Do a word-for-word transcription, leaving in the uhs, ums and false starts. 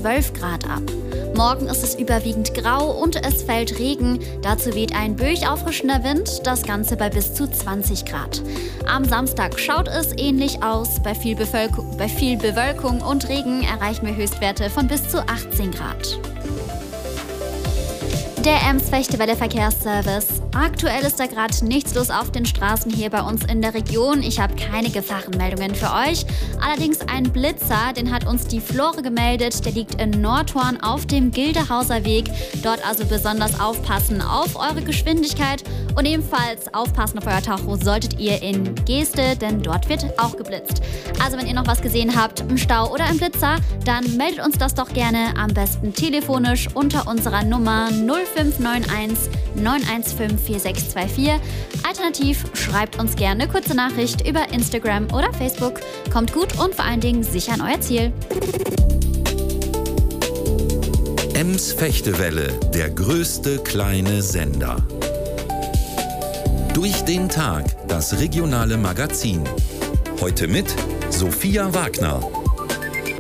zwölf Grad ab. Morgen ist es überwiegend grau und es fällt Regen. Dazu weht ein böig auffrischender Wind, das Ganze bei bis zu zwanzig Grad. Am Samstag schaut es ähnlich aus. Bei viel, Bevölker- bei viel Bewölkung und Regen erreichen wir Höchstwerte von bis zu achtzehn Grad. Der Ems-Fechtewelle Verkehrsservice. Aktuell ist da gerade nichts los auf den Straßen hier bei uns in der Region. Ich habe keine Gefahrenmeldungen für euch. Allerdings ein Blitzer, den hat uns die Flore gemeldet. Der liegt in Nordhorn auf dem Gildehauser Weg. Dort also besonders aufpassen auf eure Geschwindigkeit und ebenfalls aufpassen auf euer Tacho solltet ihr in Geeste, denn dort wird auch geblitzt. Also wenn ihr noch was gesehen habt, einen Stau oder einen Blitzer, dann meldet uns das doch gerne am besten telefonisch unter unserer Nummer null fünf neun eins neun eins fünf vier sechs zwei vier. Alternativ schreibt uns gerne eine kurze Nachricht über Instagram oder Facebook. Kommt gut und vor allen Dingen sicher an euer Ziel. Ems Fechtewelle, der größte kleine Sender. Durch den Tag, das regionale Magazin. Heute mit Sophia Wagner.